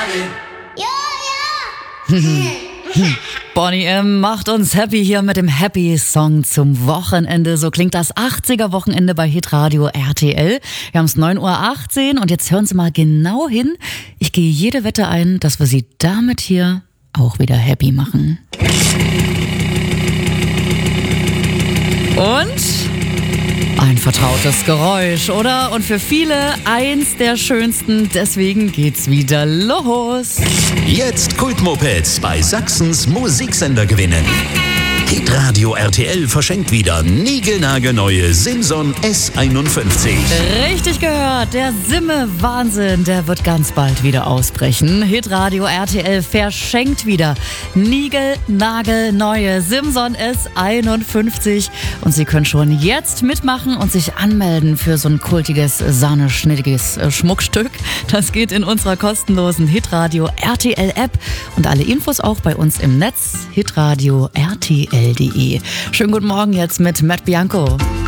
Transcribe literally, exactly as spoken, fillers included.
Ja, ja. Boney M. macht uns happy hier mit dem Happy Song zum Wochenende. So klingt das achtziger-Wochenende bei Hitradio R T L. Wir haben es neun Uhr achtzehn und jetzt hören Sie mal genau hin. Ich gehe jede Wette ein, dass wir Sie damit hier auch wieder happy machen. Und ein vertrautes Geräusch, oder? Und für viele eins der schönsten, deswegen geht's wieder los. Jetzt Kultmopeds bei Sachsens Musiksender gewinnen. Hitradio R T L verschenkt wieder niegelnagelneue Simson S einundfünfzig. Richtig gehört, der Simme-Wahnsinn, der wird ganz bald wieder ausbrechen. Hitradio R T L verschenkt wieder niegelnagelneue Simson S einundfünfzig. Und Sie können schon jetzt mitmachen und sich anmelden für so ein kultiges, sahneschnittiges Schmuckstück. Das geht in unserer kostenlosen Hitradio R T L App und alle Infos auch bei uns im Netz hitradio R T L punkt de. Schönen guten Morgen jetzt mit Matt Bianco.